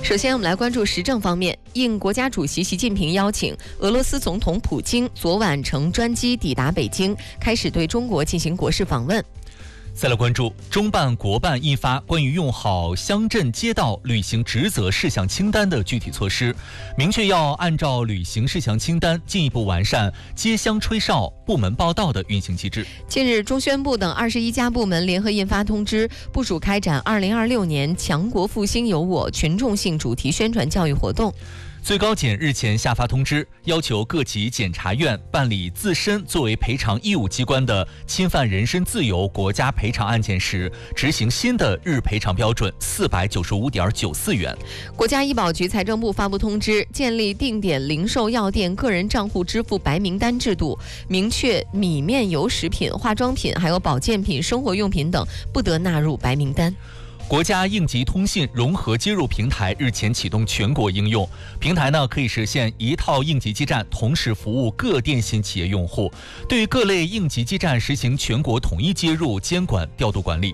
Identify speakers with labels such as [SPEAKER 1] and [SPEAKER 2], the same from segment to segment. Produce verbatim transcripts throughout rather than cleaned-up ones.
[SPEAKER 1] 首先，我们来关注时政方面。应国家主席习近平邀请，俄罗斯总统普京昨晚乘专机抵达北京，开始对中国进行国事访问。
[SPEAKER 2] 再来关注中办国办印发关于用好乡镇街道履行职责事项清单的具体措施，明确要按照履行事项清单进一步完善街乡吹哨、部门报到的运行机制。
[SPEAKER 1] 近日，中宣部等二十一家部门联合印发通知，部署开展二零二六年强国复兴有我群众性主题宣传教育活动。
[SPEAKER 2] 最高检日前下发通知，要求各级检察院办理自身作为赔偿义务机关的侵犯人身自由国家赔偿案件时，执行新的日赔偿标准四百九十五点九四元。
[SPEAKER 1] 国家医保局、财政部发布通知，建立定点零售药店个人账户支付白名单制度，明确米面油食品、化妆品还有保健品、生活用品等不得纳入白名单。
[SPEAKER 2] 国家应急通信融合接入平台日前启动全国应用，平台呢可以实现一套应急基站同时服务各电信企业用户，对各类应急基站实行全国统一接入、监管、调度管理。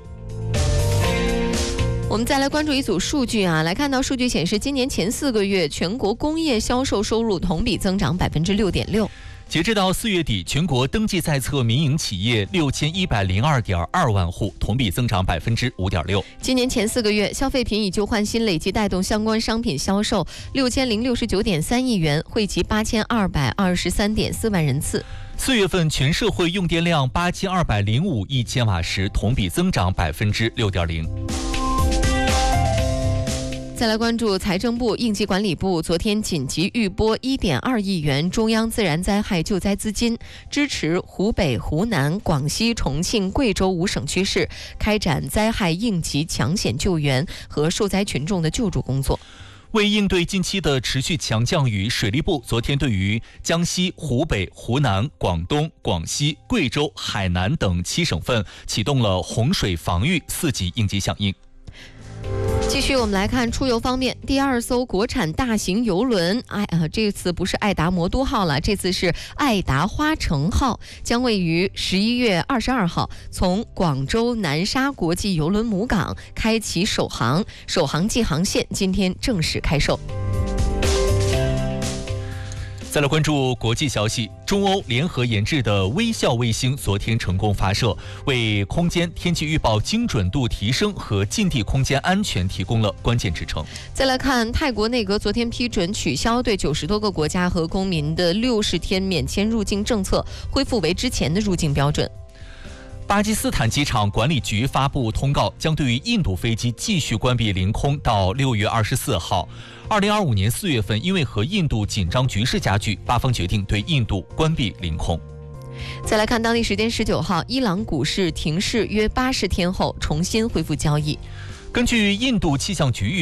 [SPEAKER 1] 我们再来关注一组数据啊，来看到数据显示，今年前四个月全国工业销售收入同比增长百分之六点六。
[SPEAKER 2] 截至到四月底，全国登记在册民营企业六千一百零二点二万户，同比增长百分之五点六。
[SPEAKER 1] 今年前四个月，消费品以旧换新累计带动相关商品销售六千零六十九点三亿元，惠及八千二百二十三点四万人次。
[SPEAKER 2] 四月份全社会用电量八千二百零五亿千瓦时，同比增长百分之六点零。
[SPEAKER 1] 再来关注财政部、应急管理部昨天紧急预拨一点二亿元中央自然灾害救灾资金，支持湖北、湖南、广西、重庆、贵州五省区市开展灾害应急抢险救援和受灾群众的救助工作。
[SPEAKER 2] 为应对近期的持续强降雨，水利部昨天对于江西、湖北、湖南、广东、广西、贵州、海南等七省份启动了洪水防御四级应急响应。
[SPEAKER 1] 继续，我们来看出游方面，第二艘国产大型邮轮，哎啊，这次不是爱达魔都号了，这次是爱达花城号，将位于十一月二十二号从广州南沙国际邮轮母港开启首航，首航季航线今天正式开售。
[SPEAKER 2] 再来关注国际消息，中欧联合研制的微笑卫星昨天成功发射，为空间天气预报精准度提升和近地空间安全提供了关键支撑。
[SPEAKER 1] 再来看泰国内阁昨天批准取消对九十多个国家和公民的六十天免签入境政策，恢复为之前的入境标准。
[SPEAKER 2] 巴基斯坦机场管理局发布通告，将对于印度飞机继续关闭临空到六月二十四号。二零二五年四月份，因为和印度紧张局势加剧，巴方决定对印度关闭临空。
[SPEAKER 1] 再来看当地时间十九号，伊朗股市停市约八十天后重新恢复交易。
[SPEAKER 2] 根据印度气象局预